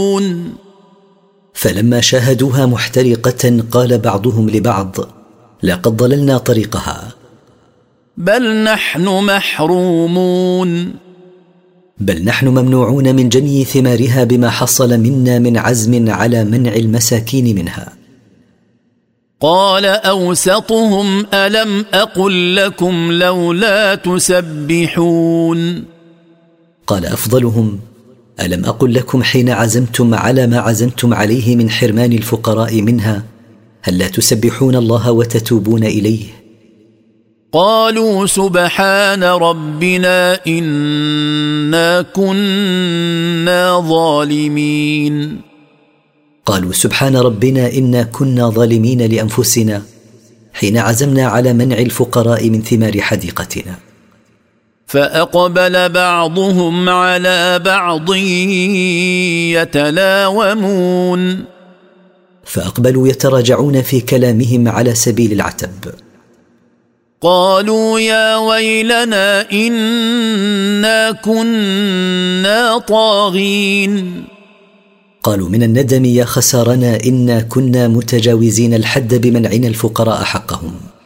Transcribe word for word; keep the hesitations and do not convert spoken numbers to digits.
فلما شاهدوها محترقة قال بعضهم لبعض: لقد ضللنا طريقها، بل نحن محرومون بل نحن ممنوعون من جني ثمارها بما حصل منا من عزم على منع المساكين منها. قال أوسطهم: ألم أقل لكم لولا تسبحون؟ قال أفضلهم: ألم أقل لكم حين عزمتم على ما عزمتم عليه من حرمان الفقراء منها، هل لا تسبحون الله وتتوبون إليه؟ قالوا سبحان ربنا إنا كنا ظالمين. قالوا سبحان ربنا إنا كنا ظالمين لأنفسنا حين عزمنا على منع الفقراء من ثمار حديقتنا. فأقبل بعضهم على بعض يتلاومون فأقبلوا يتراجعون في كلامهم على سبيل العتب. قالوا يا ويلنا إنا كنا طاغين. قالوا من الندم: يا خسارنا إنا كنا متجاوزين الحد بمنعنا الفقراء حقهم.